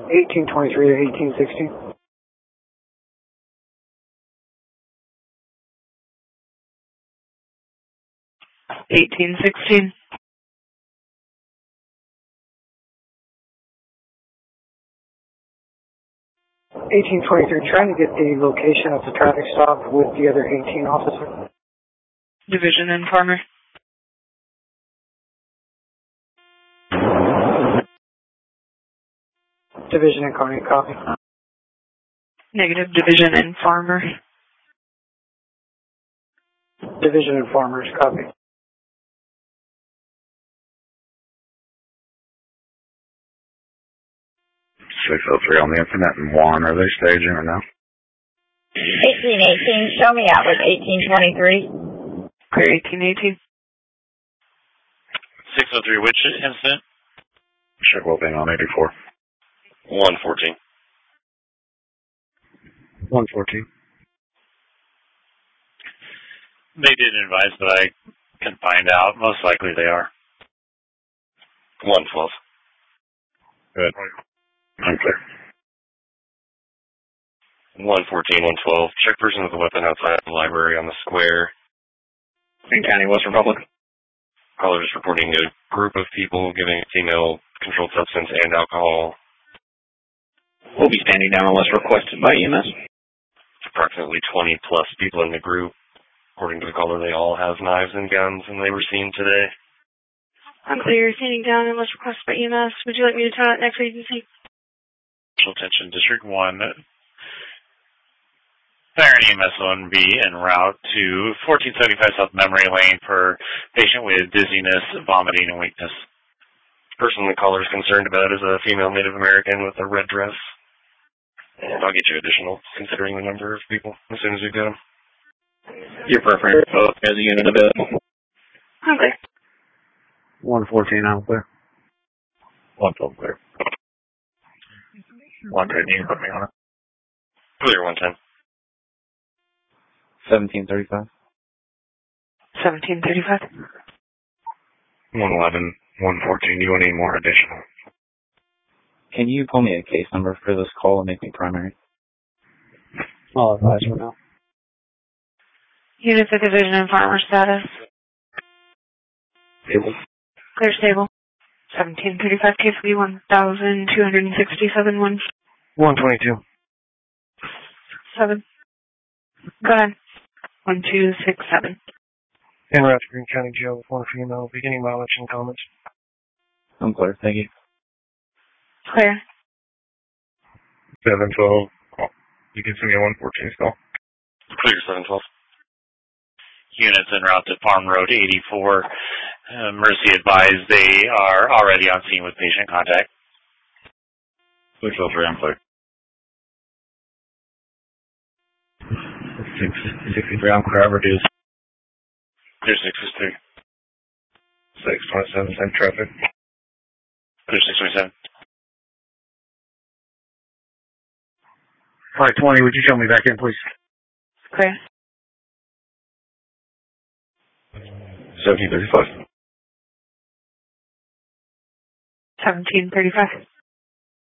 1823 to 1816. 1816. 1823, trying to get the location of the traffic stop with the other 18 officers. Division Informer. Division Incarnate, copy. Negative. Division Informer. Division Informers, copy. .603 on the infinite and Juan, are they staging or no? 1818, show me out with 1823. Clear 1818. 603, which incident? Check well being on 84. 114. 114. They didn't advise, but I can find out. Most likely they are. 112. Good. I'm clear. 114, 112. Check person with a weapon outside the library on the square. Green County, West Republic. Caller is reporting a group of people giving a female controlled substance and alcohol. We'll be standing down unless requested by EMS. Approximately 20 plus people in the group. According to the caller, they all have knives and guns, and they were seen today. Unclear. Standing down unless requested by EMS. Would you like me to tell that next agency? Special attention, District 1. Fire and EMS 1B en route to 1475 South Memory Lane for patient with dizziness, vomiting, and weakness. The person the caller is concerned about is a female Native American with a red dress. And I'll get you additional, considering the number of people, as soon as we get them. Your preference as a unit available. Okay. 114, I'm clear. 112 clear. 110, you can put me on it. Clear 110. 1735. 1735. 111, 114, you want any more additional? Can you pull me a case number for this call and make me primary? I'll advise for now. Units of Division Informer status. Stable. Clear stable. 1735 KFB 1267 122. 7. Go ahead. 1267. En route to Green County Jail with one female, beginning mileage and comments. I'm clear, thank you. Clear. 712. Oh, you can see me at 114 still. Clear 712. Units en route to Farm Road 84. Mercy advised they are already on scene with patient contact. 603, I'm clear. 63, I'm clear. I've reduced. Clear 663. 627, same traffic. Clear 627. 520, would you show me back in, please? Clear. 1735. 1735.